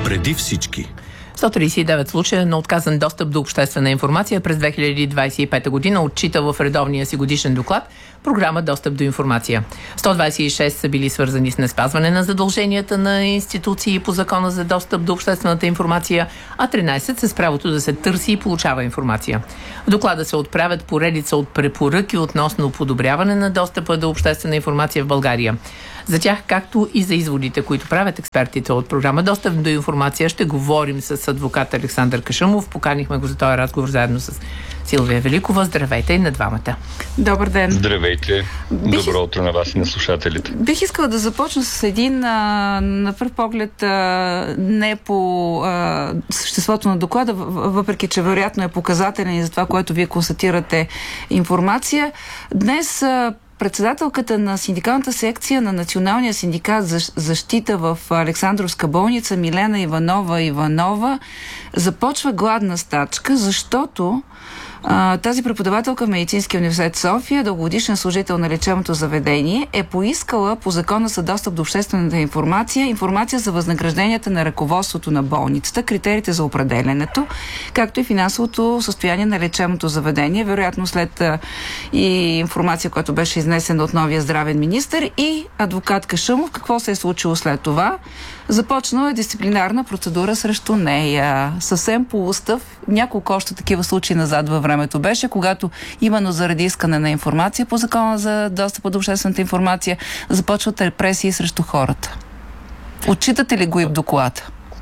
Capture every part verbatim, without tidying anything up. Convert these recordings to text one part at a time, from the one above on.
Преди всички. сто тридесет и девет случая на отказан достъп до обществена информация през две хиляди двадесет и пета година отчита в редовния си годишен доклад програма Достъп до информация. сто двадесет и шест са били свързани с неспазване на задълженията на институции по закона за достъп до обществената информация, а тринадесет с правото да се търси и получава информация. В доклада се отправят поредица от препоръки относно подобряване на достъпа до обществена информация в България. За тях, както и за изводите, които правят експертите от програма Достъп до информация, ще говорим с адвокат Александър Кашъмов. Поканихме го за този разговор заедно с Силвия Великова. Здравейте и на двамата. Добър ден. Здравейте. Бих... Добро утро на вас и на слушателите. Бих искала да започна с един, а, на пръв поглед, а, не по а, съществото на доклада, въпреки че вероятно е показателен и за това, което вие констатирате информация. Днес а, председателката на синдикалната секция на Националния синдикат за защита в Александровска болница Милена Иванова Иванова започва гладна стачка, защото а, тази преподавателка в Медицинския университет София, дългогодишен служител на лечебното заведение, е поискала по закона за достъп до обществената информация информация за възнагражденията на ръководството на болницата, критериите за определенето, както и финансовото състояние на лечебното заведение, вероятно след а, и информация, която беше изнесена от новия здравен министър, и адвокат Кашъмов. Какво се е случило след това? Започнала е дисциплинарна процедура срещу нея. Съвсем по устав. Няколко още такива случаи назад във времето беше, когато именно заради искане на информация по закона за достъп до обществената информация започват репресии срещу хората. Отчитате ли го и в доклада?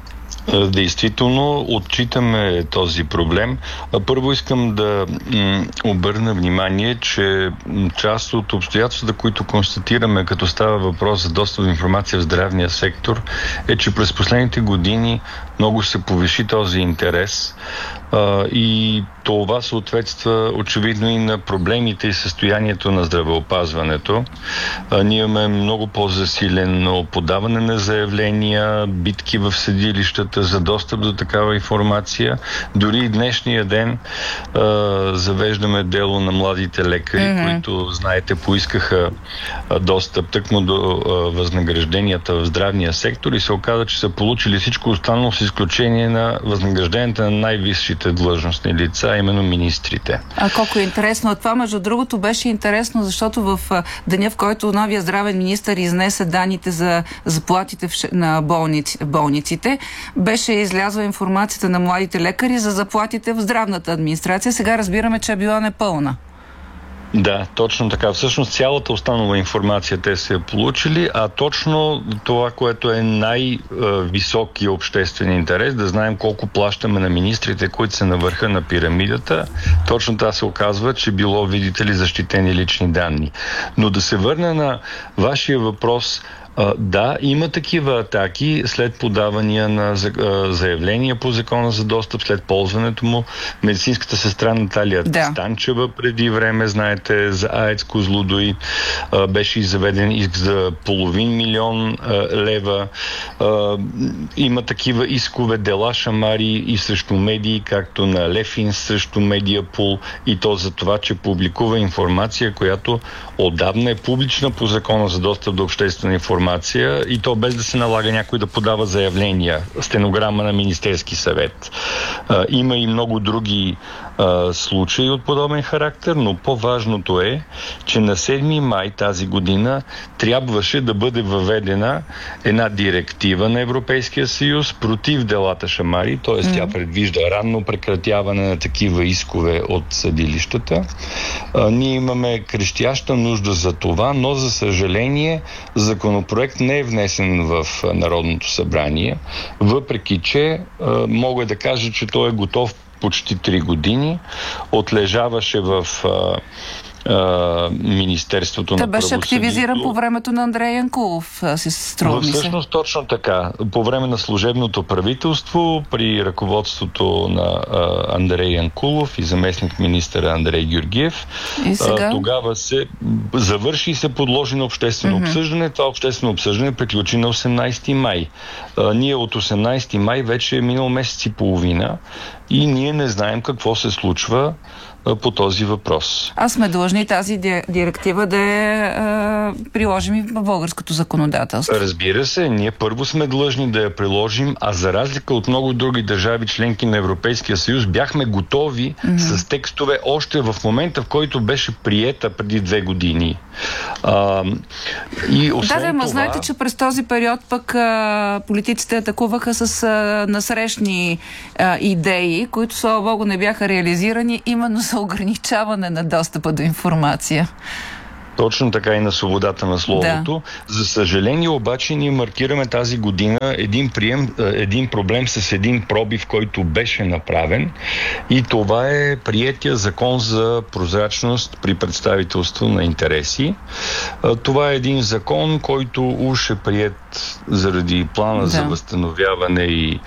Действително, отчитаме този проблем. Първо искам да м, обърна внимание, че част от обстоятелствата, които констатираме, като става въпрос за достъп до информация в здравния сектор, е, че през последните години много се повиши този интерес а, и това съответства очевидно и на проблемите и състоянието на здравеопазването. А, ние имаме много по-засилено подаване на заявления, битки в съдилищата за достъп до такава информация. Дори и днешния ден а, завеждаме дело на младите лекари, mm-hmm. които, знаете, поискаха а, достъп тъкмо до а, възнагражденията в здравния сектор и се оказа, че са получили всичко останало с изключение на възнагражденията на най-висшите длъжностни лица, именно министрите. А колко е интересно. Това, между другото, беше интересно, защото в деня, в който новия здравен министър изнесе данните за заплатите на болници, болниците, беше излязла информацията на младите лекари за заплатите в здравната администрация. Сега разбираме, че е била непълна. Да, точно така. Всъщност цялата останала информация те са я получили, а точно това, което е най-високия обществен интерес, да знаем колко плащаме на министрите, които са на върха на пирамидата, точно това се оказва, че било, видите ли, защитени лични данни. Но да се върна на вашия въпрос. Uh, да, има такива атаки след подавания на uh, заявления по закона за достъп, след ползването му. Медицинската сестра Наталия да. Станчева преди време, знаете, за АЕЦ Козлодуй uh, беше заведен иск за половин милион uh, лева. Uh, има такива искове, дела шамари и срещу медии, както на Лефин срещу Медиапул, и то за това, че публикува информация, която отдавна е публична по закона за достъп до обществена информация, и то без да се налага някой да подава заявления, стенограма на Министерски съвет. А, има и много други а, случаи от подобен характер, но по-важното е, че на седми май тази година трябваше да бъде въведена една директива на Европейския съюз против делата шамари, т.е. Mm-hmm. тя предвижда ранно прекратяване на такива искове от съдилищата. А, ние имаме крещяща нужда за това, но за съжаление законопроект не е внесен в Народното събрание, въпреки че а, мога да кажа, че той е готов почти три години. Отлежаваше в а, а, Министерството Та на правосъдието. Беше активизиран по времето на Андрей Янкулов, си струва ми се. Всъщност точно така. По време на служебното правителство, при ръководството на а, Андрей Янкулов и заместник министъра Андрей Георгиев, а, тогава се завърши и се подложи на обществено mm-hmm. обсъждане. Това обществено обсъждане приключи на осемнадесети май. А, ние от осемнадесети май вече е минал месец и половина и ние не знаем какво се случва а, по този въпрос. А сме длъжни тази директива да я е, приложим и в българското законодателство. Разбира се, ние първо сме длъжни да я приложим, а за разлика от много други държави, членки на Европейския съюз, бяхме готови mm-hmm. с текстове още в момента, в който беше приета преди две години. А, и освен да, да, ма това... знаете, че през този период пък а, политиците атакуваха с а, насрещни а, идеи, които, слава Богу, не бяха реализирани именно за ограничаване на достъпа до информация. Точно така и на свободата на словото. Да. За съжаление обаче ние маркираме тази година един, прием, един проблем с един пробив, който беше направен, и това е приетия закон за прозрачност при представителство на интереси. Това е един закон, който уж е приет заради плана да. за възстановяване и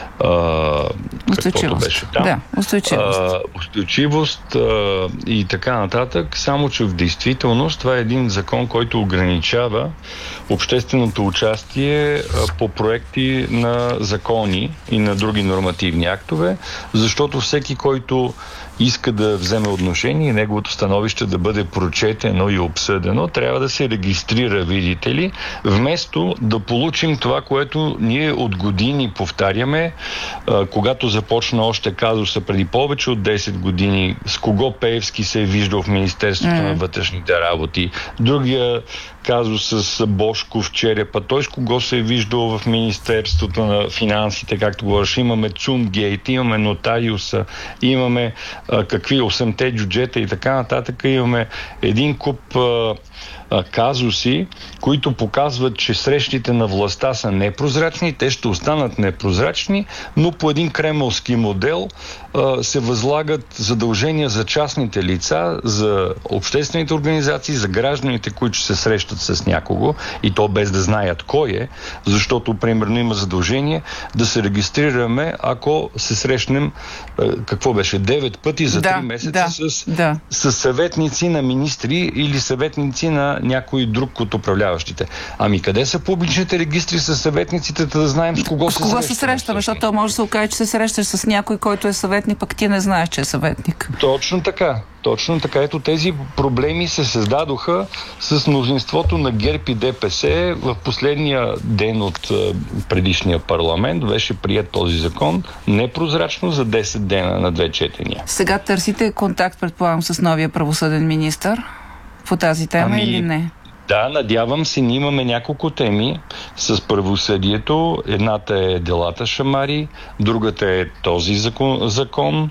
а, каквото беше там. Да, устойчивост. А, устойчивост а, и така нататък, само че в действителност това е един закон, който ограничава общественото участие а, по проекти на закони и на други нормативни актове, защото всеки, който иска да вземе отношение и неговото становище да бъде прочетено и обсъдено, трябва да се регистрира, видите ли, вместо да получим това, което ние от години повтаряме, а, когато започна още казуса преди повече от десет години, с кого Пеевски се е виждал в Министерството mm. на вътрешните работи, другия казус с Божков, Черепа, той с кого се е виждал в Министерството на финансите, както говориш, имаме Цумгейт, имаме Нотариуса, имаме а, какви осемте джуджета и така нататък, имаме един куп а, а, казуси, които показват, че срещите на властта са непрозрачни, те ще останат непрозрачни, но по един кремълски модел а, се възлагат задължения за частните лица, за обществените организации, за гражданите, които се срещат с някого, и то без да знаят кой е, защото примерно има задължение да се регистрираме, ако се срещнем, какво беше, девет пъти за три да, месеца да, с, да. с съветници на министри или съветници на някой друг от управляващите. Ами къде са публичните регистри с съветниците, да знаем с кого, с се, кого срещаме, се срещаме, защото може да се окаже, че се срещаш с някой, който е съветник, пък ти не знаеш, че е съветник. Точно така. Точно така. Ето тези проблеми се създадоха с мнозинството на ГЕРБ и ДПС в последния ден от предишния парламент. Беше прият този закон непрозрачно за десет дена на две четения. Сега търсите контакт, предполагам, с новия правосъден министър по тази тема ами... или не? Да, надявам се, ние имаме няколко теми с правосъдието. Едната е делата Шамари, другата е този закон, закон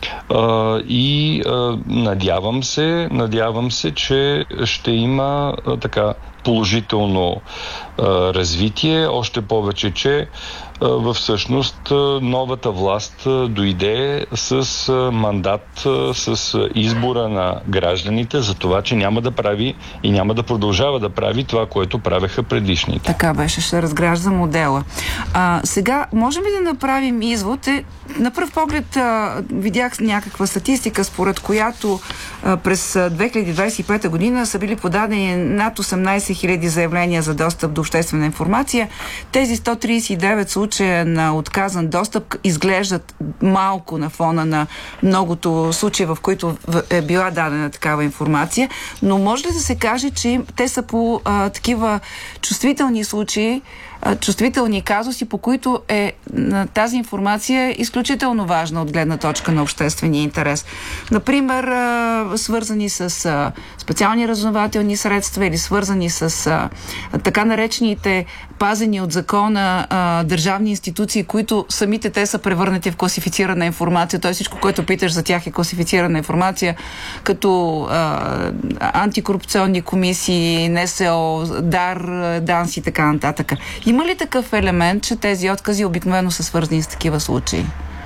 а, и а, надявам се, надявам се, че ще има а, така положително а, развитие, още повече, че а, всъщност новата власт а, дойде с а, мандат, а, с а, избора на гражданите за това, че няма да прави и няма да продължава да прави това, което правеха предишните. Така беше, ще разгражда модела. А, сега, можем ли да направим извод? Е, на пръв поглед а, видях някаква статистика, според която а, през две хиляди двадесет и пета година са били подадени над осемнадесет хиляди заявления за достъп до обществена информация. Тези сто тридесет и девет случая на отказан достъп изглеждат малко на фона на многото случаи, в които е била дадена такава информация, но може ли да се каже, че те са по а, такива чувствителни случаи, чувствителни казуси, по които е тази информация изключително важна от гледна точка на обществения интерес. Например, свързани с специални разузнавателни средства или свързани с така наречените пазени от закона държавни институции, които самите те са превърнати в класифицирана информация. Т.е. всичко, което питаш за тях е класифицирана информация, като а, антикорупционни комисии, НСО, ДАР, ДАНС и така нататък. Има ли такъв елемент, че тези откази обикновено са свързани с такива случаи?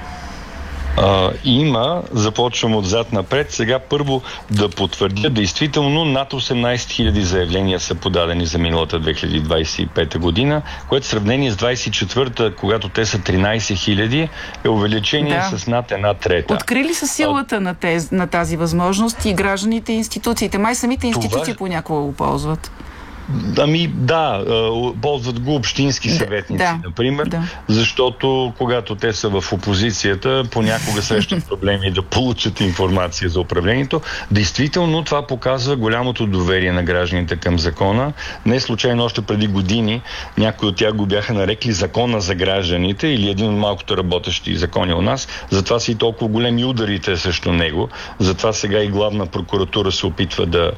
А, има, започвам отзад напред. Сега първо да потвърдя, действително над осемнадесет хиляди заявления са подадени за миналата две хиляди двадесет и пета година, което в сравнение с двадесет и четвърта, когато те са тринадесет хиляди, е увеличение да. с над една трета. Открили са силата а... на, тез, на тази възможност и гражданите и институциите? Май самите институции това... понякога го ползват. Ами да, ползват го общински съветници, да, например, да. Защото когато те са в опозицията, понякога срещат проблеми да получат информация за управлението. Действително това показва голямото доверие на гражданите към закона. Не случайно още преди години някои от тях го бяха нарекли закона за гражданите или един от малкото работещи закони у нас. Затова са и толкова големи ударите срещу него. Затова сега и главна прокуратура се опитва да,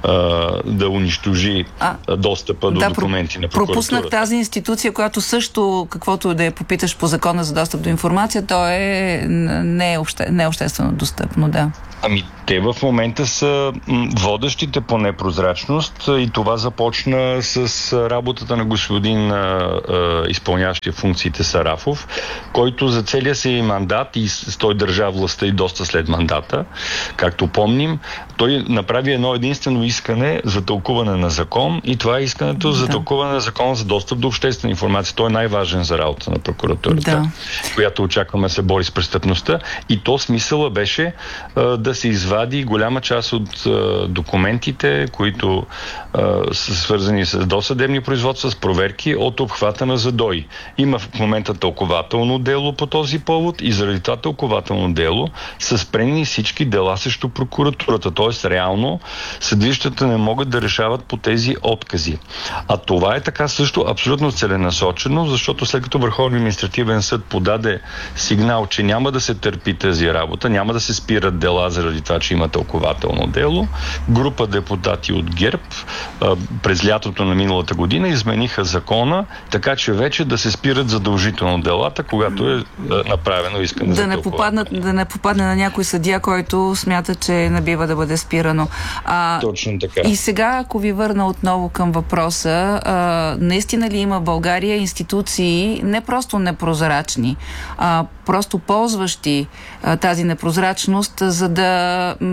да унищожи а... достъпа до да, документи на прокуратурата. Пропуснах тази институция, която също, каквото да я попиташ по закона за достъп до информация, то е не е, обще, не е обществено достъпно, да. Ами те в момента са водещите по непрозрачност и това започна с работата на господин а, а, изпълняващия функциите Сарафов, който за целия си мандат и той държа властта и доста след мандата, както помним, той направи едно единствено искане за тълкуване на закон и това е искането за да. тълкуване на закон за достъп до обществена информация. Той е най-важен за работа на прокуратурата, да. която очакваме да се бори с престъпността и то смисъла беше а, да се извади голяма част от а, документите, които а, са свързани с досъдебни производства, с проверки от обхвата на ЗАДОИ. Има в момента тълкователно дело по този повод и заради това тълкователно дело са спрени всички дела срещу прокуратурата. Тоест, реално съдилищата не могат да решават по тези откази. А това е така също абсолютно целенасочено, защото след като Върховният административен съд подаде сигнал, че няма да се търпи тази работа, няма да се спират дела заради това, че има тълкователно дело, група депутати от ГЕРБ а, през лятото на миналата година измениха закона, така че вече да се спират задължително делата, когато е а, направено искане да за не попаднат, да не попадне на някой съдия, който смята, че не бива да бъде спирано. А, Точно така. И сега, ако ви върна отново към въпроса, а, наистина ли има в България институции не просто непрозрачни, а просто ползващи а, тази непрозрачност, за да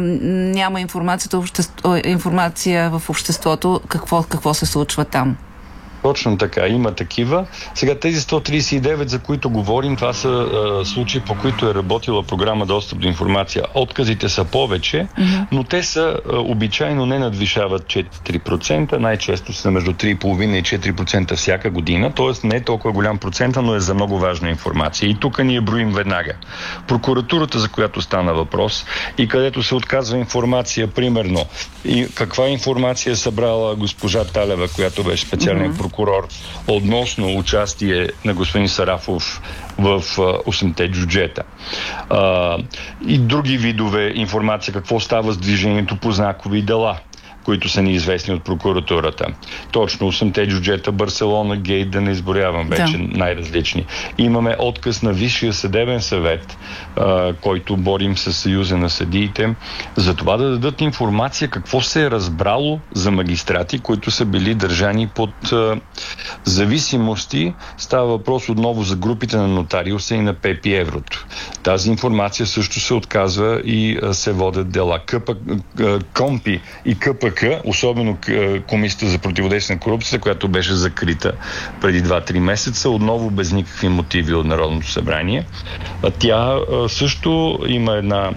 няма информацията, общество, информация в обществото, какво, какво се случва там? Точно така, има такива. Сега тези сто тридесет и девет, за които говорим, това са а, случаи, по които е работила програма Достъп до информация. Отказите са повече, mm-hmm. но те са а, обичайно не надвишават четири процента, най-често са между три цяло и пет и четири процента всяка година, т.е. не е толкова голям процент, но е за много важна информация. И тук ние броим веднага. Прокуратурата, за която стана въпрос и където се отказва информация, примерно, и каква информация е събрала госпожа Талева, която беше специален mm-hmm. прокурор, относно участие на господин Сарафов в осемте джуджета. А, и други видове информация, какво става с движението по знакови дела, които са неизвестни от прокуратурата. Точно осемте джуджета, Барселона, Гейт, да не изборявам вече да. най-различни. Имаме отказ на Висшия съдебен съвет, а, който борим с Съюза на съдиите, за това да дадат информация какво се е разбрало за магистрати, които са били държани под а, зависимости. Става въпрос отново за групите на нотариуса и на ПЕП и Еврото. Тази информация също се отказва и а, се водят дела. КП, а, КОМПИ и КПК, особено Комисията за противодействие на корупцията, която беше закрита преди два-три месеца, отново без никакви мотиви от Народното събрание. Тя също има една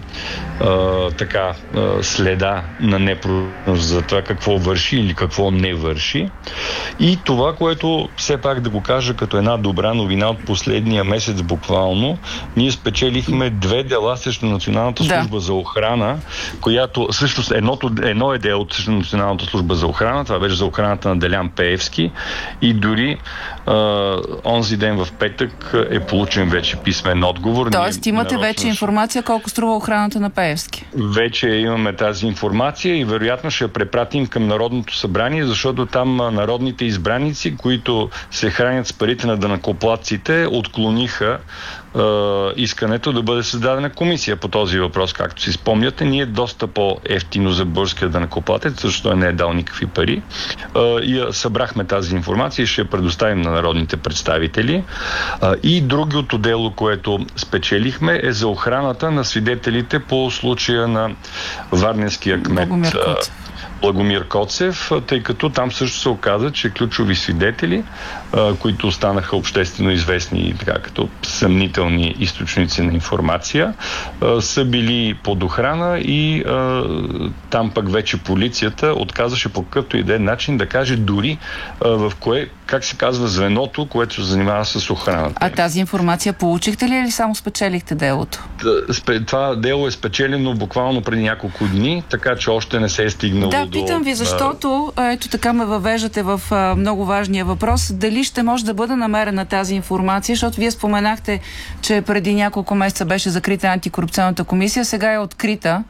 а, така а, следа на непрозрачност за това какво върши или какво не върши. И това, което все пак да го кажа като една добра новина от последния месец буквално, ние спечелихме две дела срещу Националната служба да. за охрана, която всъщност едното, едно е дело срещу Националната служба за охрана, това беше за охраната на Делян Пеевски и дори а, онзи ден в петък е получен вече писмен отговор. Тоест Ние, имате нарочно... вече информация колко струва охраната на Пеевски? Вече имаме тази информация и вероятно ще я препратим към Народното събрание, защото там народните избраници, които се хранят с парите на данъкоплатците, отклониха е, искането да бъде създадена комисия по този въпрос. Както си спомняте, ние доста по-ефтино за българския данъкоплатец, защото не е дал никакви пари. Е, и събрахме тази информация и ще я предоставим на народните представители. Е, и другото дело, което спечелихме, е за охраната на свидетелите по случая на варненския кмет Благомир Коцев, тъй като там също се оказа, че ключови свидетели, които останаха обществено известни така, като съмнителни източници на информация, са били под охрана и там пък вече полицията отказваше по какъвто и да е начин да каже дори в кое, как се казва, звеното, което се занимава с охраната. А тази информация получихте ли или само спечелихте делото? Това дело е спечелено буквално преди няколко дни, така че още не се е стигнало да, до... Да, питам ви, защото ето така ме въвеждате в а, много важния въпрос. Дали ще може да бъде намерена тази информация, защото вие споменахте, че преди няколко месеца беше закрита антикорупционната комисия, сега е открита.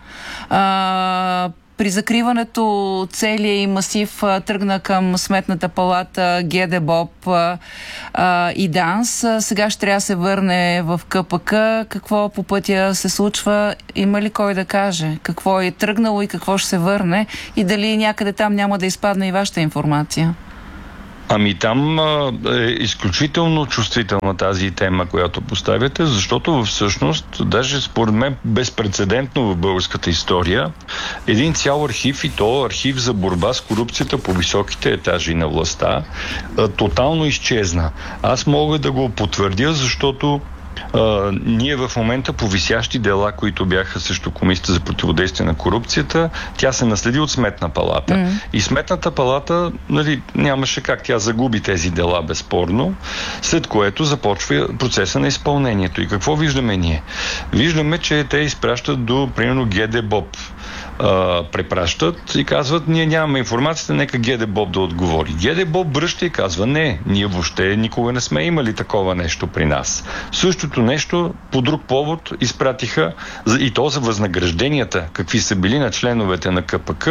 А, При закриването целият и масив а, тръгна към Сметната палата, ГДБОП а, а, и ДАНС. А, сега ще трябва да се върне в КПК. Какво по пътя се случва? Има ли кой да каже? Какво е тръгнало и какво ще се върне? И дали някъде там няма да изпадне и вашата информация? Ами там а, е изключително чувствителна тази тема, която поставяте, защото всъщност, даже според мен безпрецедентно в българската история, един цял архив, и то архив за борба с корупцията по високите етажи на властта, а, тотално изчезна. Аз мога да го потвърдя, защото Uh, ние в момента по висящи дела, които бяха срещу Комисията за противодействие на корупцията, тя се наследи от Сметна палата. Mm. И Сметната палата, нали, нямаше как, тя загуби тези дела безспорно, след което започва процеса на изпълнението. И какво виждаме ние? Виждаме, че те изпращат до, примерно, ГДБОП. Uh, препращат и казват, ние нямаме информацията, нека ГДБОП да отговори. ГДБОП връща и казва, не, ние въобще никога не сме имали такова нещо при нас. Същото нещо по друг повод изпратиха, и то за възнагражденията, какви са били на членовете на КПК.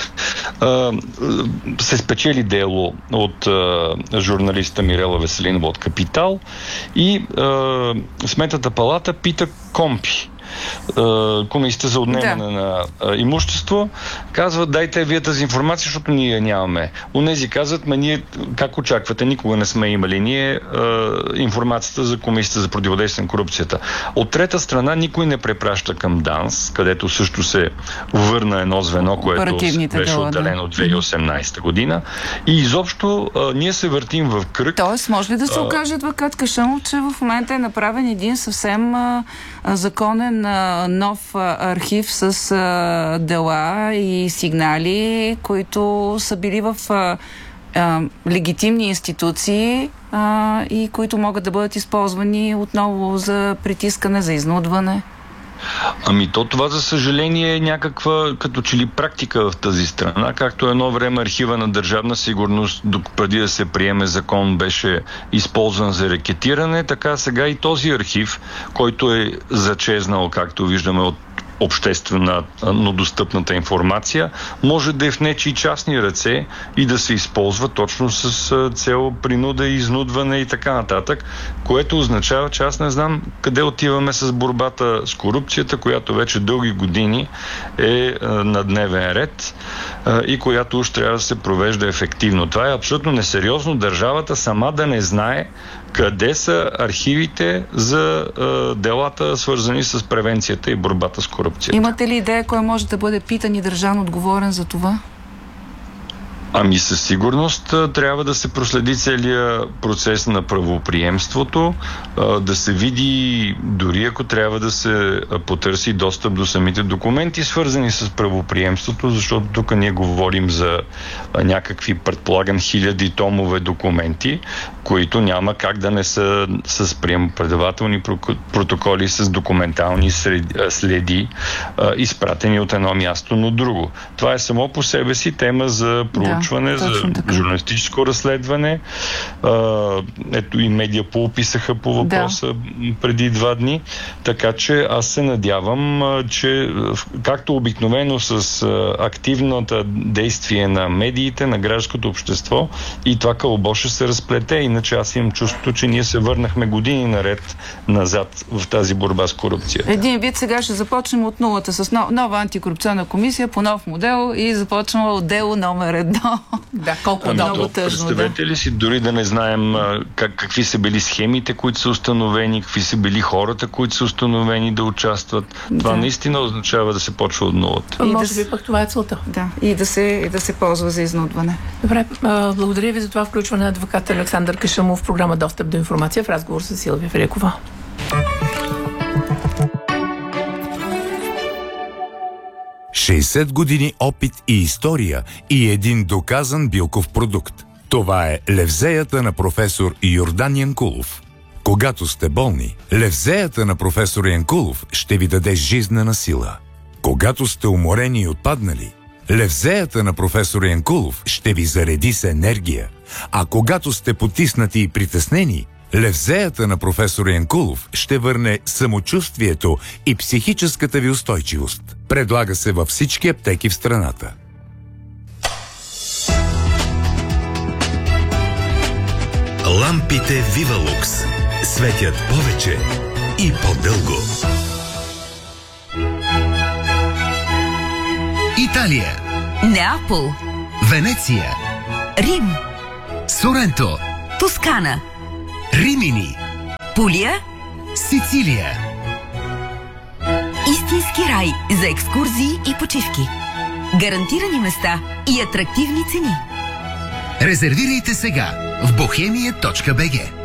Uh, се спечели дело от uh, журналиста Мирела Веселинова от Капитал и uh, Сметната палата пита Компи, Комисията за отнемане да. на а, имущество, казват, дайте вие тази информация, защото ние я нямаме. Онези казват, ма ние, как очаквате, никога не сме имали ние а, информацията за Комисията за противодействие на корупцията. От трета страна никой не препраща към ДАНС, където също се върна едно звено, което беше отделено от две хиляди и осемнадесета година. И изобщо а, ние се въртим в кръг. Тоест, може ли да се окаже, адвокат Кашъмов, че в момента е направен един съвсем а, законен нов архив с а, дела и сигнали, които са били в а, а, легитимни институции а, и които могат да бъдат използвани отново за притискане, за изнудване? Ами то това, за съжаление, е някаква като че ли практика в тази страна, както едно време архива на Държавна сигурност, преди да се приеме закон, беше използван за рекетиране, така сега и този архив, който е зачезнал, както виждаме от обществена, но достъпната информация, може да е в нечии частни ръце и да се използва точно с цел принуда, изнудване и така нататък, което означава, че аз не знам къде отиваме с борбата с корупцията, която вече дълги години е на дневен ред и която уж трябва да се провежда ефективно. Това е абсолютно несериозно държавата сама да не знае къде са архивите за е, делата, свързани с превенцията и борбата с корупцията. Имате ли идея кой може да бъде питан и държан отговорен за това? Ами със сигурност трябва да се проследи целият процес на правоприемството, да се види, дори ако трябва да се потърси достъп до самите документи, свързани с правоприемството, защото тук ние говорим за някакви, предполагам, хиляди томове документи, които няма как да не са с приемо-предавателни протоколи, с документални следи, изпратени от едно място на друго. Това е само по себе си тема за проучване, да, за журналистическо разследване. Ето и Медиапол описаха по въпроса да. преди два дни. Така че аз се надявам, че както обикновено с активната действие на медиите, на гражданското общество, и това кълбо ще се разплете. Иначе аз имам чувството, че ние се върнахме години наред назад в тази борба с корупцията. Един вид сега ще започнем от нулата с нова антикорупционна комисия по нов модел и започваме от дело номер едно. Да, колко ами, много то, тъжно, представете да. ли си, дори да не знаем а, как, какви са били схемите, които са установени, какви са били хората, които са установени да участват. Това Да. наистина означава да се почва от нулата. А, И може да би пък това е целта. Да, и да се, и да се ползва за изнудване. Добре, а, благодаря ви за това включване на адвокат Александър Кашъмов в програма Достъп до информация в разговор с Силвия Великова. шейсет години опит и история и един доказан билков продукт. Това е левзеята на професор Йордан Янкулов. Когато сте болни, левзеята на професор Янкулов ще ви даде жизнена сила. Когато сте уморени и отпаднали, левзеята на професор Янкулов ще ви зареди с енергия. А когато сте потиснати и притеснени, левзеята на професор Янкулов ще върне самочувствието и психическата ви устойчивост. Предлага се във всички аптеки в страната. Лампите Вивалукс светят повече и по-дълго. Италия, Неапол, Венеция, Рим, Соренто, Тоскана, Римини, Пулия, Сицилия. истински рай за екскурзии и почивки. Гарантирани места и атрактивни цени. Резервирайте сега в bohemia точка би джи.